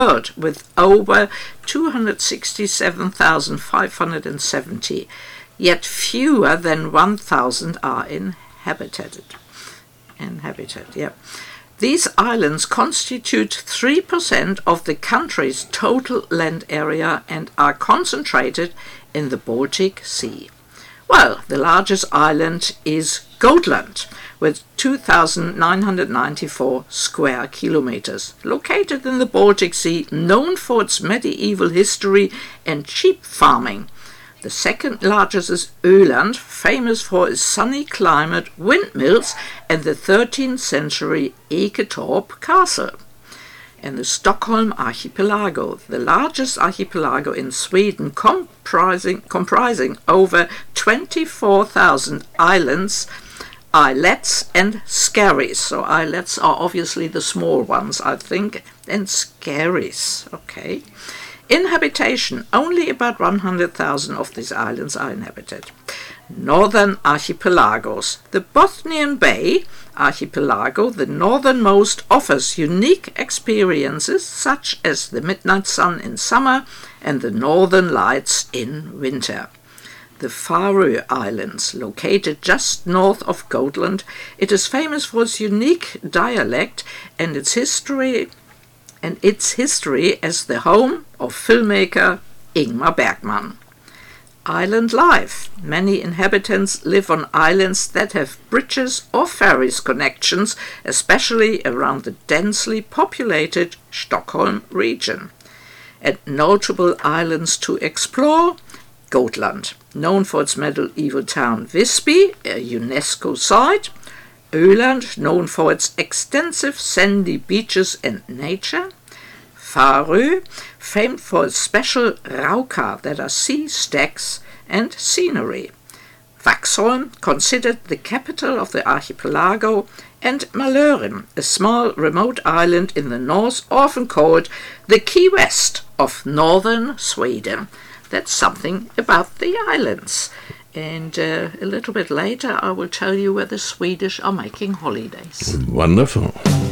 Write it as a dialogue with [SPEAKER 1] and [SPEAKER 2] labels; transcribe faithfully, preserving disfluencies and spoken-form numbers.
[SPEAKER 1] world with over two hundred sixty-seven thousand five hundred seventy, yet fewer than one thousand are inhabited. Inhabited, yeah. These islands constitute three percent of the country's total land area and are concentrated in the Baltic Sea. Well, the largest island is Gotland, with two thousand nine hundred ninety-four square kilometers, located in the Baltic Sea, known for its medieval history and sheep farming. The second largest is Öland, famous for its sunny climate, windmills, and the thirteenth century Eketorp Castle. And the Stockholm Archipelago, the largest archipelago in Sweden, comprising, comprising over twenty-four thousand islands, islets and skerries. So islets are obviously the small ones, I think, and skerries, okay. Inhabitation, only about one hundred thousand of these islands are inhabited. Northern archipelagos. The Bothnian Bay archipelago, the northernmost, offers unique experiences such as the midnight sun in summer and the northern lights in winter. The Faroe Islands, located just north of Gotland, it is famous for its unique dialect and its history and its history as the home of filmmaker Ingmar Bergman. Island life. Many inhabitants live on islands that have bridges or ferries connections, especially around the densely populated Stockholm region. And notable islands to explore: Gotland, known for its medieval town Visby, a UNESCO site. Öland, known for its extensive sandy beaches and nature. Faroe, famed for its special raukar, that are sea stacks, and scenery. Vaxholm, considered the capital of the archipelago, and Malören, a small remote island in the north, often called the Key West of northern Sweden. That's something about the islands. And uh, a little bit later I will tell you where the Swedish are making holidays.
[SPEAKER 2] Wonderful.